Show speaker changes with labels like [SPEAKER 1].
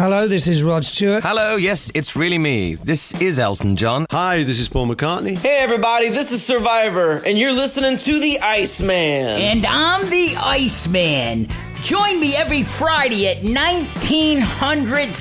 [SPEAKER 1] Hello, this is Rod Stewart.
[SPEAKER 2] Hello, yes, it's really me. This is Elton John.
[SPEAKER 3] Hi, this is Paul McCartney.
[SPEAKER 4] Hey everybody, this is Survivor, and you're listening to The Iceman.
[SPEAKER 5] And I'm the Iceman. Join me every Friday at 1900